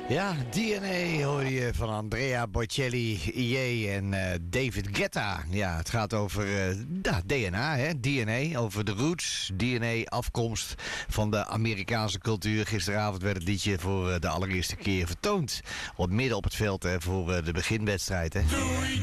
Ja, DNA hoor je van Andrea Bocelli, IE en David Guetta. Ja, het gaat over DNA, hè? DNA, over de roots, DNA, afkomst van de Amerikaanse cultuur. Gisteravond werd het liedje voor de allereerste keer vertoond. Midden op het veld, hè, voor de beginwedstrijd. Hè.